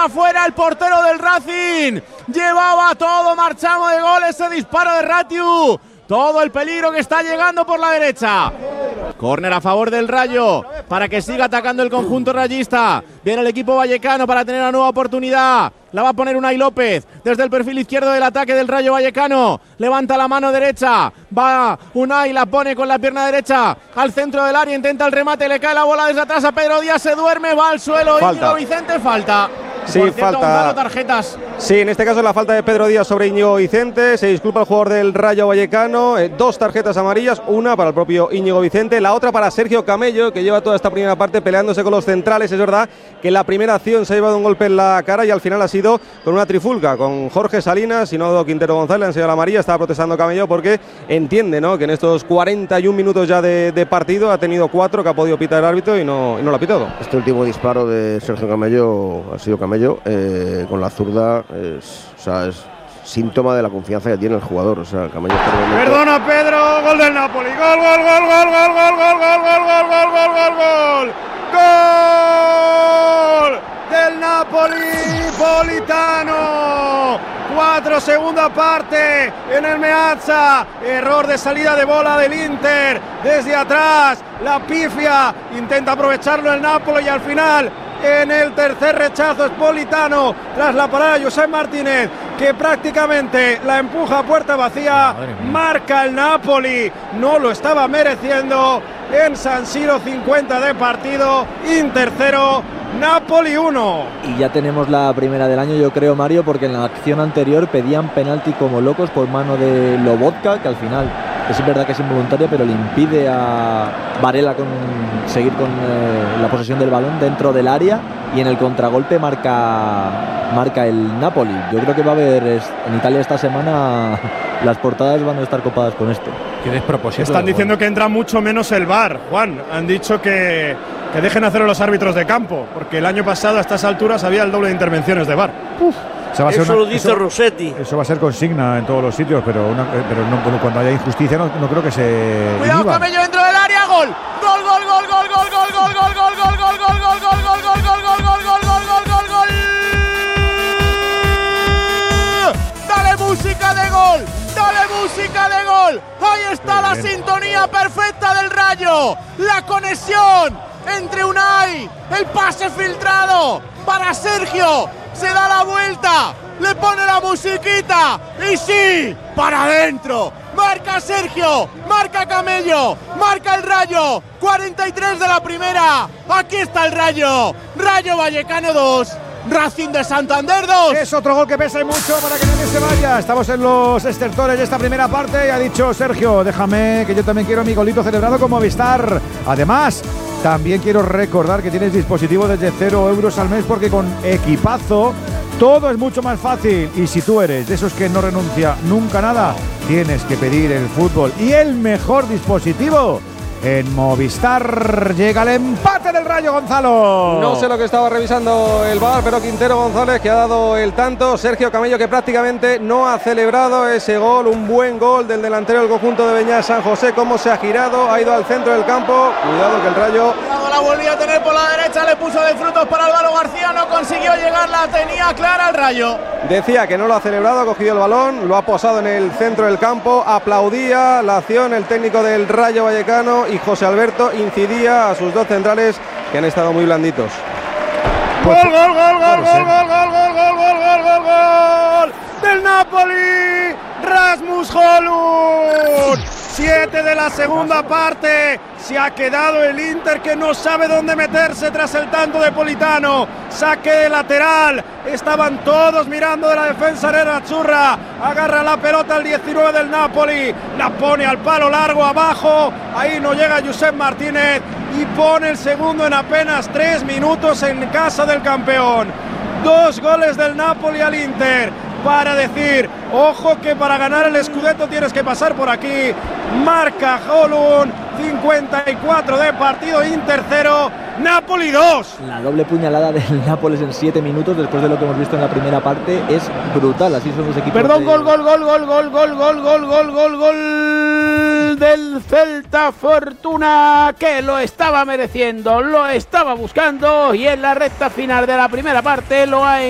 para afuera el portero del Racing. Llevaba todo marchamo de gol ese disparo de Ratiu. Todo el peligro que está llegando por la derecha. Córner a favor del Rayo para que siga atacando el conjunto rayista. Viene el equipo vallecano para tener una nueva oportunidad. La va a poner Unai López desde el perfil izquierdo del ataque del Rayo Vallecano. Levanta la mano derecha. Va Unai, la pone con la pierna derecha al centro del área. Intenta el remate, le cae la bola desde atrás a Pedro Díaz. Se duerme, va al suelo. Íñigo Vicente, falta. Sí, por cierto, falta. Tarjetas. Sí, en este caso la falta de Pedro Díaz sobre Íñigo Vicente. Se disculpa el jugador del Rayo Vallecano. 2 tarjetas amarillas, una para el propio Íñigo Vicente, la otra para Sergio Camello, que lleva toda esta primera parte peleándose con los centrales. Es verdad que la primera acción se ha llevado un golpe en la cara y al final ha sido con una trifulca, con Jorge Salinas y no Quintero González. Le han enseñado la amarilla, estaba protestando Camello porque entiende, ¿no?, que en estos 41 minutos ya de partido ha tenido 4 que ha podido pitar el árbitro y no lo ha pitado. Este último disparo de Sergio Camello ha sido Camello con la zurda, es síntoma de la confianza que tiene el jugador. O sea, Camello está momento... Perdona Pedro, gol del Napoli. Gol. Gol del Napolitano. 4, segunda parte en el Meazza. Error de salida de bola del Inter desde atrás. La pifia, intenta aprovecharlo el Napoli y al final en el tercer rechazo es Politano tras la parada de Josep Martínez, que prácticamente la empuja a puerta vacía. Marca el Napoli, no lo estaba mereciendo en San Siro. 50 de partido, Inter 0, Napoli 1. Y ya tenemos la primera del año, yo creo, Mario, porque en la acción anterior pedían penalti como locos por mano de Lobotka, que al final es verdad que es involuntaria, pero le impide a Varela seguir con la posesión del balón dentro del área, y en el contragolpe marca el Napoli. Yo creo que va a haber en Italia esta semana, las portadas van a estar copadas con esto. Qué despropósito. Están diciendo que entra mucho menos el VAR, Juan. Han dicho que dejen hacerlo los árbitros de campo, porque el año pasado a estas alturas había el doble de intervenciones de VAR. Eso lo dice Rossetti. Eso va a ser consigna en todos los sitios, pero no, cuando haya injusticia no creo que se... Cuidado, inhiba. Camello dentro del área, gol. Gol. Dale música de gol. Ahí está la sintonía perfecta del Rayo. La conexión entre Unai, el pase filtrado para Sergio. Se da la vuelta, le pone la musiquita y sí, para adentro. Marca Sergio, marca Camello, marca el Rayo. 43 de la primera. Aquí está el Rayo. Rayo Vallecano 2, Racing de Santander 2. Es otro gol que pesa y mucho para que nadie se vaya. Estamos en los estertores de esta primera parte y ha dicho Sergio, déjame que yo también quiero mi golito celebrado con Movistar. Además, también quiero recordar que tienes dispositivo desde 0 euros al mes, porque con Equipazo todo es mucho más fácil. Y si tú eres de esos que no renuncia nunca a nada, tienes que pedir el fútbol y el mejor dispositivo en Movistar. Llega el empate del Rayo, Gonzalo. No sé lo que estaba revisando el VAR, pero Quintero González, que ha dado el tanto. Sergio Camello, que prácticamente no ha celebrado ese gol. Un buen gol del delantero del conjunto de Beñat San José. Cómo se ha girado, ha ido al centro del campo. Cuidado que el Rayo... La volvía a tener por la derecha, le puso de frutos para Álvaro García, no consiguió llegar, la tenía clara el Rayo. Decía que no lo ha celebrado, ha cogido el balón, lo ha posado en el centro del campo, aplaudía la acción el técnico del Rayo Vallecano, y José Alberto incidía a sus dos centrales, que han estado muy blanditos. Gol del Napoli, Rasmus Højlund. 7 de la segunda parte. Se ha quedado el Inter, que no sabe dónde meterse tras el tanto de Politano. Saque de lateral. Estaban todos mirando de la defensa nerazzurra. Agarra la pelota el 19 del Napoli. La pone al palo largo abajo. Ahí no llega Josep Martínez. Y pone el segundo en apenas 3 minutos en casa del campeón. 2 goles del Napoli al Inter, para decir, ojo, que para ganar el Scudetto tienes que pasar por aquí. Marca Højlund, 54 de partido, Inter 0, Napoli 2. La doble puñalada del Nápoles en 7 minutos, después de lo que hemos visto en la primera parte, es brutal. Así son los equipos. Perdón, gol del Celta. Fortuna, que lo estaba mereciendo, lo estaba buscando, y en la recta final de la primera parte lo ha